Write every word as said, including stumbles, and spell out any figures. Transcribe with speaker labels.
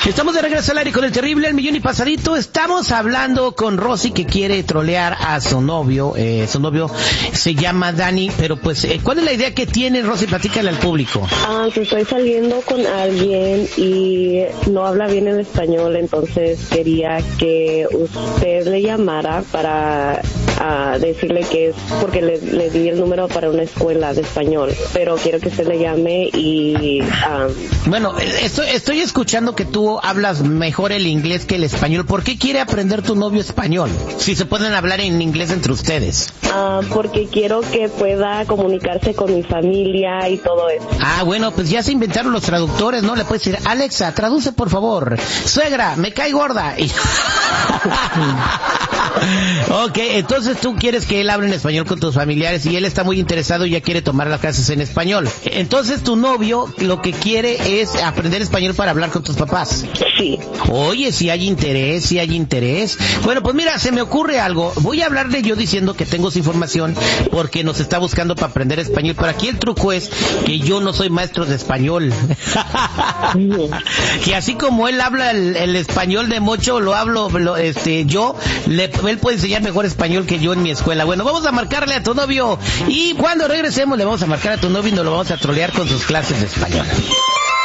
Speaker 1: Estamos de regreso al aire con el terrible El Millón y Pasadito. Estamos hablando con Rosy, que quiere trolear a su novio. Eh, su novio se llama Dani, pero pues, eh, ¿cuál es la idea que tiene, Rosy? Platícale al público.
Speaker 2: Ah, que estoy saliendo con alguien y no habla bien el español, entonces quería que usted le llamara para uh, decirle que es porque le, le di el número para una escuela de español, pero quiero que usted le llame y... Um,
Speaker 1: bueno, estoy, estoy escuchando que tú hablas mejor el inglés que el español. ¿Por qué quiere aprender tu novio español? Si se pueden hablar en inglés entre ustedes.
Speaker 2: Uh, porque quiero que pueda comunicarse con mi familia y todo eso.
Speaker 1: Ah, bueno, pues ya se inventaron los traductores, ¿no? Le puedes decir, Alexa, traduce por favor. Suegra, me cae gorda. Y... ok, entonces tú quieres que él hable en español con tus familiares y él está muy interesado y ya quiere tomar las clases en español. Entonces tu novio lo que quiere es aprender español para hablar con tus papás.
Speaker 2: Sí.
Speaker 1: Oye, si hay interés, si hay interés. Bueno, pues mira, se me ocurre algo. Voy a hablarle yo diciendo que tengo esa información porque nos está buscando para aprender español. Pero aquí el truco es que yo no soy maestro de español. Que así como él habla el, el español de mocho, lo hablo lo, este yo, le, él puede enseñar mejor español que yo en mi escuela. Bueno, vamos a marcarle a tu novio y cuando regresemos le vamos a marcar a tu novio y nos lo vamos a trolear con sus clases de español.